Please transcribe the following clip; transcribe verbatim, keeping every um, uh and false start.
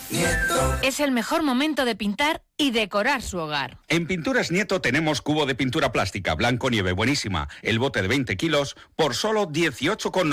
Es el mejor momento de pintar y decorar su hogar. En Pinturas Nieto tenemos cubo de pintura plástica, blanco nieve buenísima, el bote de veinte kilos por solo dieciocho con noventa.